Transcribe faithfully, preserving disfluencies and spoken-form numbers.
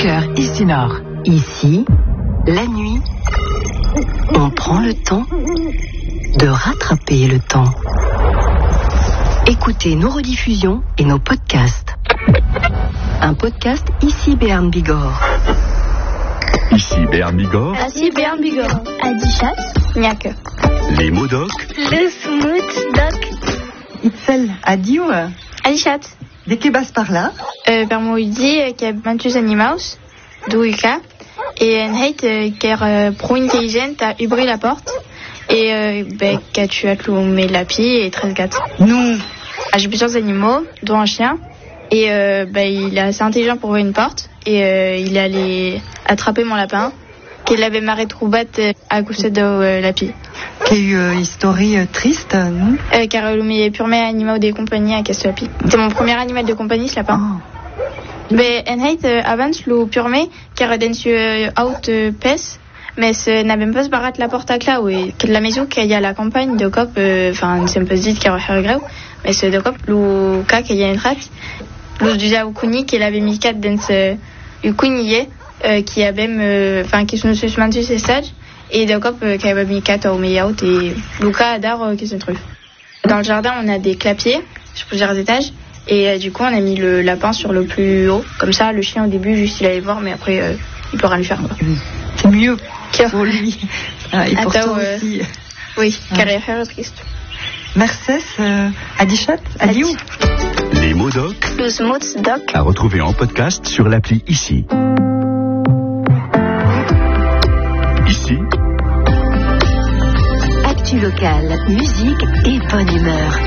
cœur ici Nord. Ici, la nuit, on prend le temps de rattraper le temps. Écoutez nos rediffusions et nos podcasts. Un podcast Ici Béarn Bigorre. Ici Béarn Bigorre. Ici Béarn Bigorre. Adichat, Niak. Les mots doc. Le smooth doc. Itzel, adieu. Adichat. De que bas par là? Euh, per moïdi, qui a mantus animaus, douika, et en heit, qui est pro intelligent, a ubri la porte, et euh, ben, qui tu as cloué la pied et treize gâtes. Nous. J'ai plusieurs animaux, dont un chien, et euh, ben, il est assez intelligent pour ouvrir une porte, et euh, il est allé attraper mon lapin, qu'il avait marré troubat à côté de euh, la pied. Quelle euh, histoire euh, triste, non? euh, Car le mes premier animal de compagnie à Castellapi. C'était mon premier animal de compagnie, ce lapin. Oh. Mais en heit, euh, avant, le purme, car dans ce out euh, pes, mais ce n'a même pas se barat la porte à clau, et que la maison qu'il y a la campagne de cop, enfin, euh, c'est un peu dit qu'il y a un greu, mais ce de cop, le cas qu'il y a une trappe, le déjà au kuni, qu'il avait mis quatre dans ce, le kunier, euh, qui avait, enfin, euh, qui sont se maintenus ces stages, et de cop, euh, qui avait mis quatre au meilleur, et Luca adore, euh, qui se trouve. Dans le jardin, on a des clapiers, sur plusieurs étages, et euh, du coup, on a mis le lapin sur le plus haut, comme ça, le chien au début, juste il allait voir, mais après, euh, il peut rien lui faire, quoi. C'est mieux pour lui. Ah, et pour Attends, toi euh, aussi. Oui, Ah. car il est triste. Mercedes, euh, Adichat, adieu. Les mots doc. Le smooth doc. À retrouver en podcast sur l'appli Ici. Ici. Actu locale, musique et bonne humeur.